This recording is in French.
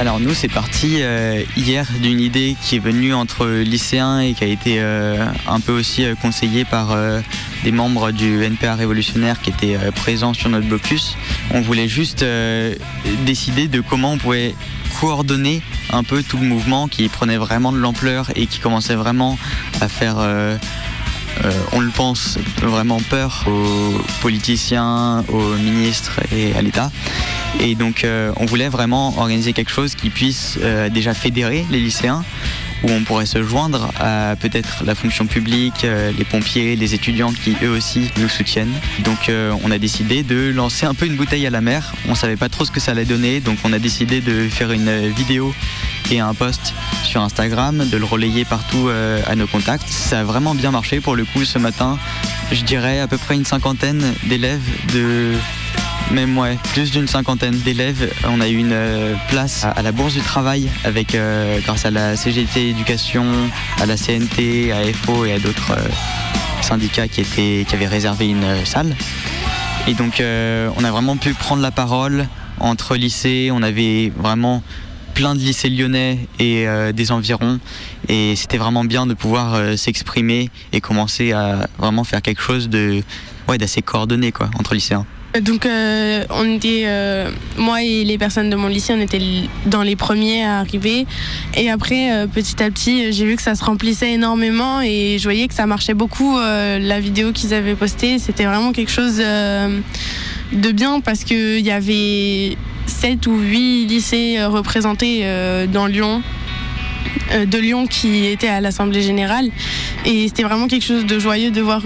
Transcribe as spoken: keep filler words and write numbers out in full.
Alors nous, c'est parti euh, hier d'une idée qui est venue entre lycéens et qui a été euh, un peu aussi euh, conseillée par euh, des membres du N P A révolutionnaire qui étaient euh, présents sur notre blocus. On voulait juste euh, décider de comment on pouvait coordonner un peu tout le mouvement qui prenait vraiment de l'ampleur et qui commençait vraiment à faire... Euh, Euh, on le pense, vraiment peur aux politiciens, aux ministres et à l'État. Et donc euh, on voulait vraiment organiser quelque chose qui puisse euh, déjà fédérer les lycéens, où on pourrait se joindre à peut-être la fonction publique, euh, les pompiers, les étudiants qui eux aussi nous soutiennent. Donc euh, on a décidé de lancer un peu une bouteille à la mer. On savait pas trop ce que ça allait donner, donc on a décidé de faire une vidéo et un post sur Instagram, de le relayer partout euh, à nos contacts. Ça a vraiment bien marché pour le coup ce matin. Je dirais à peu près une cinquantaine d'élèves de... Même ouais, plus d'une cinquantaine d'élèves. On a eu une euh, place à, à la Bourse du Travail avec, euh, grâce à la C G T Éducation, à la C N T, à F O et à d'autres euh, syndicats qui, étaient, qui avaient réservé une euh, salle. Et donc euh, on a vraiment pu prendre la parole entre lycées. On avait vraiment plein de lycées lyonnais et euh, des environs. Et c'était vraiment bien de pouvoir euh, s'exprimer et commencer à vraiment faire quelque chose de, ouais, d'assez coordonné quoi, entre lycéens. Donc euh, on était, euh, moi et les personnes de mon lycée, on était dans les premiers à arriver. Et après, euh, petit à petit, j'ai vu que ça se remplissait énormément et je voyais que ça marchait beaucoup. Euh, la vidéo qu'ils avaient postée, c'était vraiment quelque chose euh, de bien parce qu'il y avait sept ou huit lycées représentés euh, dans Lyon. de Lyon qui étaient à l'Assemblée Générale et c'était vraiment quelque chose de joyeux de voir